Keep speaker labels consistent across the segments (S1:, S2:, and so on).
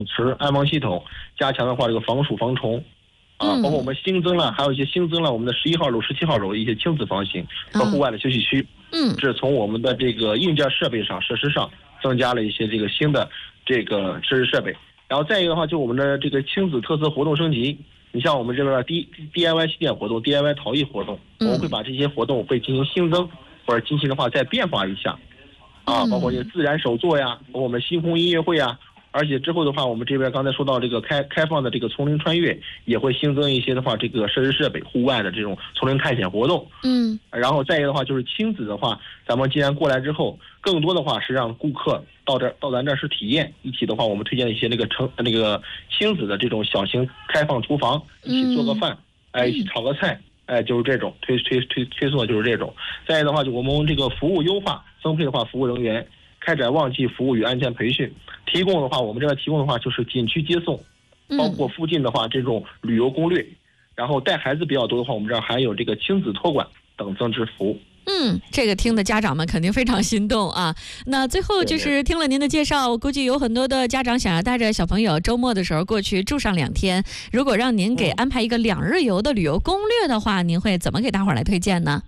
S1: 池安防系统，加强的话这个防鼠防虫。包括我们新增了，还有一些新增了我们的11号楼、17号楼的一些亲子房型和户外的休息区。这从我们的这个硬件设备上、设施上增加了一些这个新的这个设施设备。然后再一个的话，就我们的这个亲子特色活动升级。你像我们这边的 DIY 气垫活动、DIY 陶艺活动，我们会把这些活动会进行新增，或者进行的话再变化一下。包括这个自然手作呀，包括我们星空音乐会呀。而且之后的话，我们这边刚才说到这个开放的这个丛林穿越，也会新增一些的话，这个设施设备、户外的这种丛林探险活动。然后再一个的话，就是亲子的话，咱们既然过来之后，更多的话是让顾客到咱这儿是体验，一起的话，我们推荐一些那个亲子的这种小型开放厨房，一起做个饭，一起炒个菜，就是这种推送的就是这种。再一个的话，就我们这个服务优化分配的话，服务人员。开展旺季服务与安全培训，提供的话，我们这边提供的话就是景区接送，包括附近的话这种旅游攻略，然后带孩子比较多的话，我们这儿还有这个亲子托管等增值服务。
S2: 这个听的家长们肯定非常心动啊。那最后就是听了您的介绍，我估计有很多的家长想要带着小朋友周末的时候过去住上2天。如果让您给安排一个2日游的旅游攻略的话，您会怎么给大伙儿来推荐呢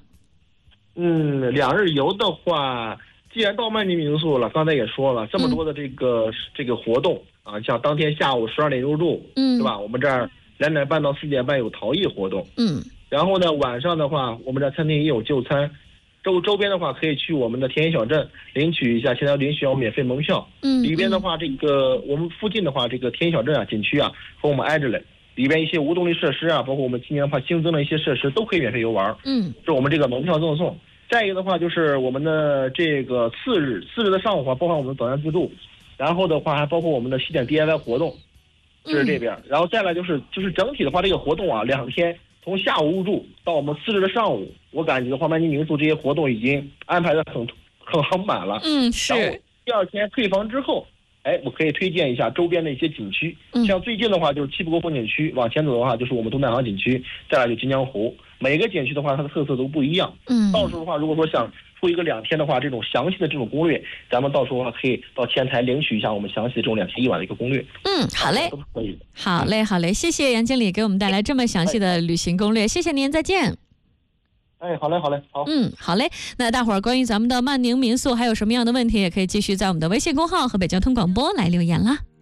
S1: ？2日游的话。既然到曼宁民宿了，刚才也说了，这么多的这个活动啊，像当天下午12点入住，对吧？我们这儿2点半到4点半有陶艺活动，然后呢，晚上的话，我们这餐厅也有就餐，周边的话可以去我们的田野小镇领取一下，现在领取要免费门票。里边的话，这个我们附近的话，这个田野小镇啊，景区啊，和我们挨着嘞，里边一些无动力设施啊，包括我们今年的话新增的一些设施都可以免费游玩。是我们这个门票赠送。再一个的话就是我们的这个4日的上午的话，包括我们的早餐自助，然后的话还包括我们的西点 DIY 活动，这是这边。然后再来就是整体的话，这个活动啊，2天从下午入住到我们4日的上午，我感觉的话，曼宁民宿这些活动已经安排的很满了。
S2: 是。
S1: 然后第2天退房之后，我可以推荐一下周边的一些景区，像最近的话就是七浦沟风景区，往前走的话就是我们东大航景区，再来就金江湖。每个景区的话，它的特色都不一样。到时候的话，如果说想出一个2天的话，这种详细的这种攻略，咱们到时候的话可以到前台领取一下我们详细的这种2天1晚的一个攻略。
S2: 好嘞，
S1: 都是可以的。
S2: 好嘞，谢谢杨经理给我们带来这么详细的旅行攻略，谢谢您，再见。
S1: 好嘞，好。
S2: 好嘞。那大伙儿关于咱们的曼宁民宿还有什么样的问题，也可以继续在我们的微信公号和北京通广播来留言啦。